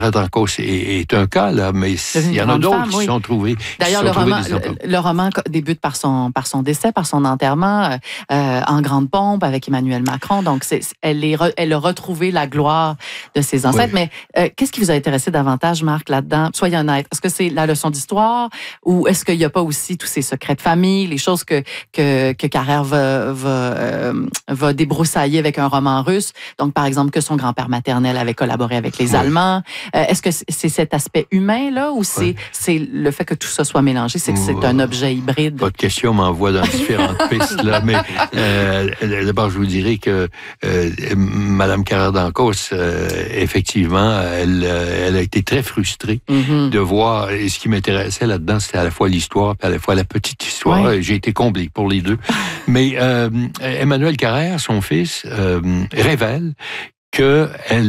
Dancos est un cas, là, mais il y en a d'autres qui sont trouvés. D'ailleurs, le roman débute par son décès, par son enterrement en grande pompe avec Emmanuel Macron. Donc, elle a retrouvé la gloire de ses ancêtres. Oui. Mais qu'est-ce qui vous a intéressé davantage, Marc, là-dedans? Soyez honnête. Est-ce que c'est la leçon d'histoire ou est-ce qu'il n'y a pas aussi tous ces secrets de famille, les choses que Carrère va débroussailler avec un roman russe? Donc, par exemple, que son grand-père maternel avait collaboré avec les Allemands. Est-ce que c'est cet aspect humain-là ou c'est le fait que tout ça soit mélangé, c'est que c'est un objet hybride? Votre question m'envoie dans différentes pistes, là, mais d'abord, je vous dirais que Mme Carrère d'Ancos, effectivement, elle a été très frustrée de voir, et ce qui m'intéressait là-dedans, c'était à la fois l'histoire et à la fois la petite histoire. Oui. J'ai été comblé pour les deux. Mais Emmanuel Carrère, son fils, révèle que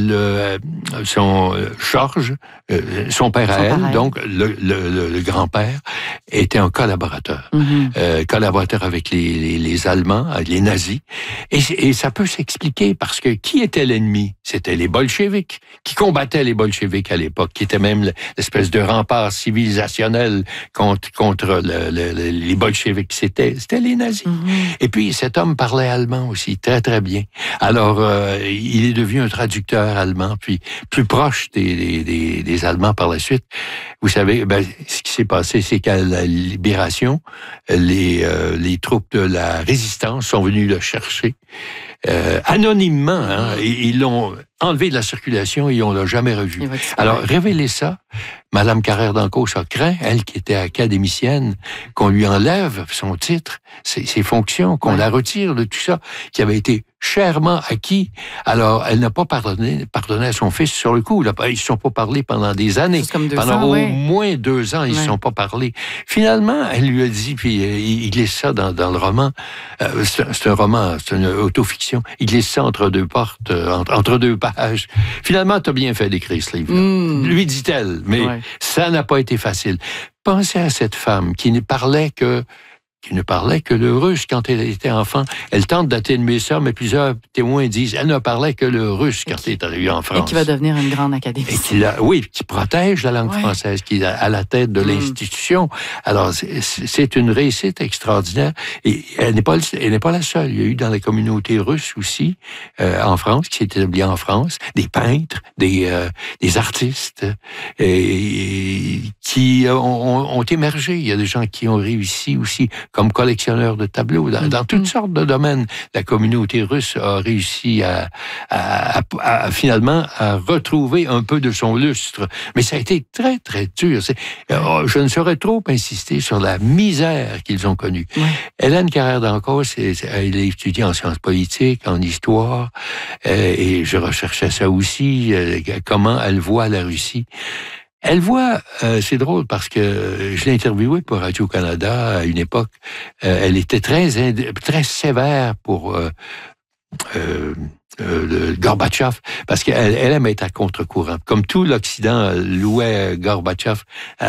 Georges, son père à elle, donc le grand-père, était un collaborateur. Collaborateur avec les Allemands, les nazis. Et ça peut s'expliquer parce que qui était l'ennemi? C'était les bolcheviks, qui combattaient les bolcheviks à l'époque, qui étaient même l'espèce de rempart civilisationnel contre les bolcheviks. C'était les nazis. Et puis, cet homme parlait allemand aussi, très, très bien. Alors, il est devenu un traducteur allemand, puis plus proche des Allemands par la suite. Vous savez, ce qui s'est passé, c'est qu'à la Libération, les troupes de la résistance sont venues le chercher anonymement. Hein, ils l'ont enlevé de la circulation et on l'a jamais revu. Alors, révéler ça, Mme Carrère d'Ancos a craint, elle qui était académicienne, qu'on lui enlève son titre, ses fonctions, qu'on la retire de tout ça, qui avait été chèrement acquis. Alors, elle n'a pas pardonné à son fils sur le coup. Là, ils ne se sont pas parlé pendant des années. Pendant au moins 2 ans, ils ne se sont pas parlé. Finalement, elle lui a dit, puis il glisse ça dans le roman, c'est un roman, c'est une autofiction, il glisse ça entre deux portes, entre deux pages. Finalement, tu as bien fait d'écrire ce livre. Lui dit-elle, mais ça n'a pas été facile. Pensez à cette femme qui ne parlait que le russe quand elle était enfant. Elle tente d'atténuer ça, mais plusieurs témoins disent elle ne parlait que le russe quand elle est arrivée en France. Et qui va devenir une grande académicienne. Qui protège la langue française, qui est à la tête de l'institution. Alors, c'est une réussite extraordinaire. Et elle n'est pas la seule. Il y a eu dans la communauté russe aussi, en France, qui s'est établie en France, des peintres, des artistes, qui ont émergé. Il y a des gens qui ont réussi aussi comme collectionneur de tableaux. Dans toutes sortes de domaines, la communauté russe a réussi finalement à retrouver un peu de son lustre. Mais ça a été très, très dur. Je ne saurais trop insister sur la misère qu'ils ont connue. Hélène Carrère d'Ancos, elle a étudié en sciences politiques, en histoire, et je recherchais ça aussi, comment elle voit la Russie. Elle voit, c'est drôle parce que je l'ai interviewée pour Radio-Canada à une époque. Elle était très sévère pour le Gorbatchev, parce qu'elle aime être à contre-courant. Comme tout l'Occident louait Gorbatchev,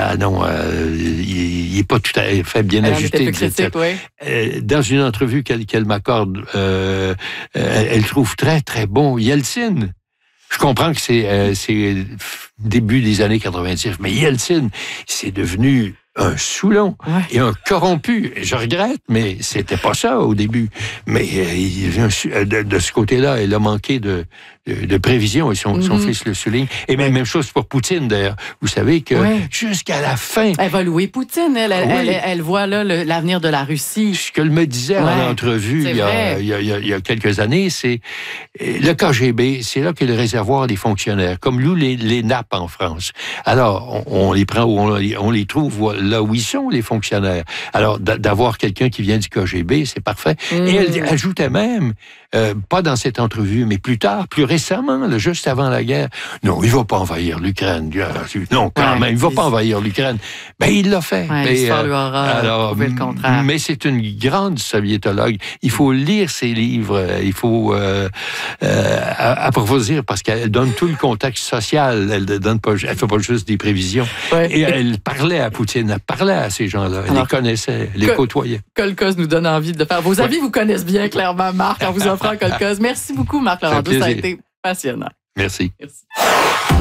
il n'est pas tout à fait bien ajusté. Dans une entrevue qu'elle m'accorde, elle trouve très, très bon Yeltsin. Je comprends que c'est début des années 90, mais Yeltsin, c'est devenu un Soulon et un corrompu. Je regrette, mais c'était pas ça au début. Mais de ce côté-là, il a manqué de prévision, et son fils le souligne. Et même chose pour Poutine, d'ailleurs. Vous savez que jusqu'à la fin... Elle va louer Poutine, elle voit là l'avenir de la Russie. Ce qu'elle me disait en entrevue il y a quelques années, c'est le KGB, c'est là qu'est le réservoir des fonctionnaires, comme louent les nappes en France. Alors, on les prend où on les trouve là où ils sont, les fonctionnaires. Alors, d'avoir quelqu'un qui vient du KGB, c'est parfait. Et elle ajoutait même, pas dans cette entrevue, mais plus tard, plus récemment, là, juste avant la guerre, non, il ne va pas envahir l'Ukraine. Non, quand même, il ne va pas envahir l'Ukraine. Ben, il l'a fait. L'histoire lui aura prouvé le contraire. Mais c'est une grande soviétologue. Il faut lire ses livres, il faut approfondir, parce qu'elle donne tout le contexte social. Elle fait pas juste des prévisions. Et elle parlait à Poutine, elle parlait à ces gens-là. Elle les connaissait, elle les côtoyait. Kolkhoz nous donne envie de faire. Vos avis vous connaissent bien, clairement, Marc, en vous offrant Kolkhoz. Merci beaucoup, Marc Laurando. Ça a été passionnant. Merci.